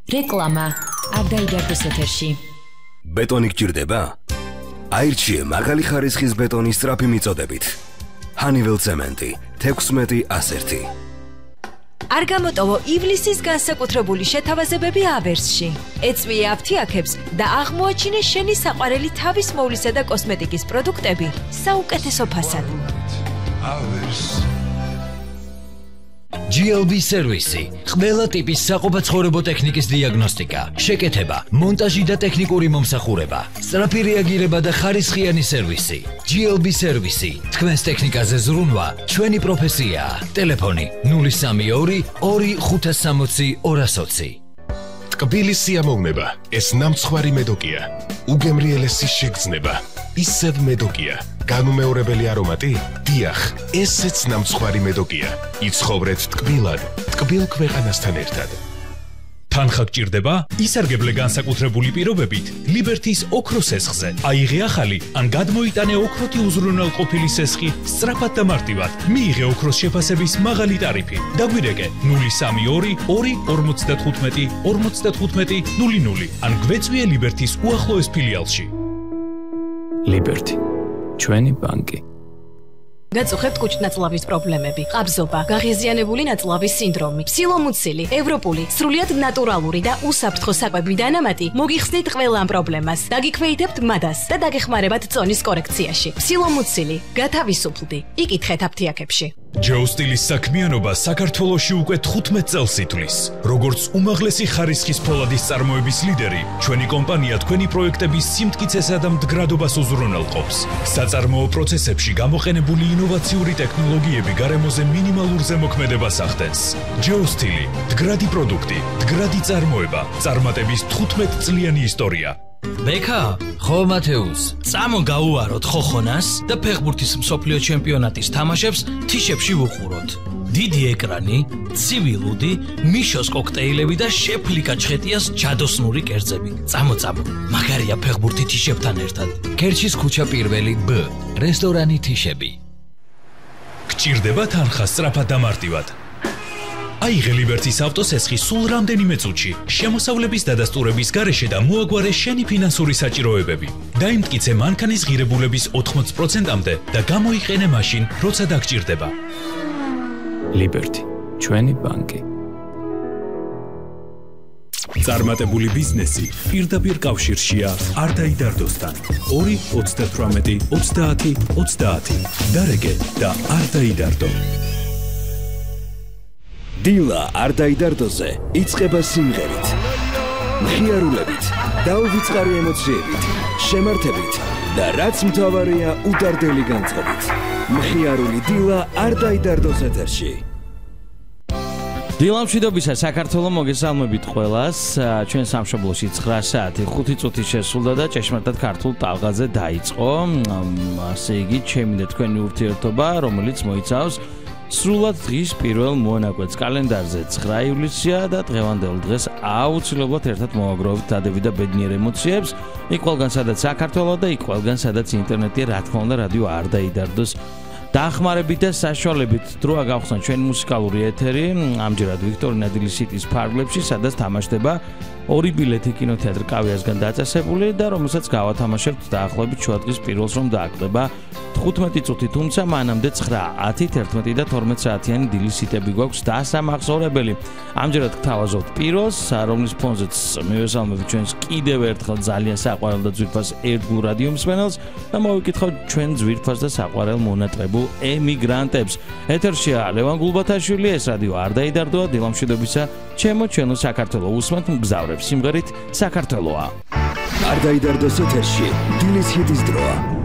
რეკლამა არ დაიდარდოს ეთერში. ბეტონი გჭირდება? აირჩიე მაღალი ხარისხის ბეტონის სწრაფი მიწოდებით. Honeywell ცემენტი 16-101. არ გამოტოვო ივლისის განსაკუთრებული შეთავაზებები ავერსში. ეწვიე აფთიაქებს და აღმოაჩინე შენი საყვარელი თავის მოვლისა და კოსმეტიკის პროდუქტები საუკეთესო ფასად. GLB სერვისი, ყველა ტიპის საყოფაცხოვრებო ტექნიკის დიაგნოსტიკა, შეკეთება, მონტაჟი და ტექნიკური მომსახურება, სწრაფი რეაგირება და ხარისხიანი სერვისი. GLB სერვისი, თქვენს ტექნიკაზე ზრუნვა, ჩვენი პროფესიაა. ტელეფონი 032 2560 220. ტკბილი სიამოვნება, ეს ნამცხვარი მედოკია. უგემრიელესი შეგრძნება, ისევ მედოკია. განუმეორებელი არომატი? დიახ, ესეც ნამცხვარი მედოკია. იცხოვრეთ ტკბილად, ტკბილ ქვეყანასთან ერთად. თანხა გჭირდება? ისარგებლე განსაკუთრებული პირობებით ლიბერთის ოქროს სესხზე. აიღე ახალი ან გადმოიტანე ოქროთი უზრუნველყოფილი სესხი სწრაფად და მარტივად. მიიღე ოქროს შეფასების მაღალი ტარიფი. დაგვირეკე 032 255 55 00 ან გვეწვიე ლიბერთის უახლოეს ფილიალში. ლიბერთი, ჩვენი ბანკი. გაწუხებთ კუჭნაწლავის პრობლემები, ყაბზობა, გაღიზიანებული ნაწლავის სინდრომი, ფსილომუცილი, ევროპული, სრულიად ნატურალური და უსაფრთხო საკვები დანამატი მოგიხსნით ყველა ამ პრობლემას. დაგიქვეითებთ მადას და დაგეხმარებათ წონის კორექციაში. ფსილომუცილი, გათავისუფლდი. იკითხეთ აფთიაქებში. ჯოუსტილის საქმიანობა საქართველოში უკვე 15 წელს ითვლის. როგორც უმაღლესი ხარისხის ფოლადის წარმოების ლიდერი, ჩვენი კომპანია თქვენი პროექტების სიმტკიცესა და მდგრადობას უზრუნველყოფს. საწარმოო პროცესებში გამოყენებული ინოვაციური ტექნოლოგიები გარემოზე მინიმალურ ზემოქმედებას ახდენს. ჯოუსტილი, მდგრადი პროდუქტი, მდგრადი წარმოება, წარმატების 15 წლიანი ისტორია. ბექა, ხო მათეუს, წამო გაუაროთ ხოხონას და ფეხბურთის მსოფლიო ჩემპიონატის თამაშებს თიშებში ვუყუროთ. დიდი ეკრანი, ცივი ლუდი, მიშოს კოქტეილები და შეფლიკა ჩხეტიას ჯადოსნური კერძები. წამო, მაგარია ფეხბურთი თიშებთან ერთად. ქერჩის ქუჩა პირველი B, რესტორანი თიშები. გჭირდება თანხა სწრაფად და მარტივად. აიღე ლიბერთის ავტოსესხი სულ რამდენიმე წუთში, შემოსავლების დადასტურების გარეშე და მოაგვარე შენი ფინანსური საჭიროებები. დაიმტკიცე მანქანის ღირებულების 80%-მდე და გამოიყენე მაშინ, როცა დაგჭირდება. ლიბერთი, ჩვენი ბანკი. წარმატებული ბიზნესი პირდაპირ კავშირშია არ დაიდარდოსთან. 2 38 30 30. დარეგე და არ დაიდარდო. დილა არ დაიდარდოზე იწყება სიმღერით, მხიარულებით, დაუვიწყარი ემოციებით, შემართებით და რაც მთავარია უდარდელი განწყობით. მხიარული დილა არ დაიდარდოს ეთერში. დილა მშვიდობისა საქართველო მოგესალმებით ყველას. ჩვენ სამშობლოში 9 საათი 5 წუთი შესულდა და ჭეშმარიტად ქართულ ტალღაზე დაიწყო. ასე იგი, ჩემი და თქვენი ურთიერთობა, რომელიც მოიცავს სრულად დღის პირველ მონაკვეთს. კალენდარზე 9 ივლისია და დღევანდელ დღეს აუცილებლად ერთად მოვაგროვებთ დადები და ბედნიერ ემოციებს. იქ ყველგან სადაც საქართველო და იქ ყველგან სადაც ინტერნეტი, რა თქმა უნდა, რადიო არ დაიდარდოს. დახმარებით და საშუალებით დროა გავხსნათ ჩვენი მუსიკალური ეთერი. ამჯერად ვიქტორინა დილისიტის ფარგლებში, სადაც თამაშდება 2 ბილეთი კინოთეატრ კავიასგან დაწესებული და რომელსაც გავათამაშებთ დაახლოებით შუადღის პირველს, რომ დააკდება 15 წუთი, თუმცა მანამდე 9, 10, 11 და 12 საათიანი დილისიტები გვაქვს დასამახსოვრებელი. ამჯერად გთავაზობთ პირველს, რომლის ფონზეც მივესალმებით ჩვენს კიდევ ერთხელ ძალიან საყვარელ და ძვირფას ერთგულ რადიო მსმენელს და მოვიკითხავთ ჩვენ ძვირფას და საყვარელ მონატრებულ ემიგრანტებს. ეთერშია ლევან გულბათაშვილი, ეს რადიო არ დაიდარდოა. დილა მშვიდობისა, ჩემო საქართველო უსმენთ მგზავრებს სიმღერით საქართველოა. არ დაიდარდოს ეთერში დილის ჰიტის დროა.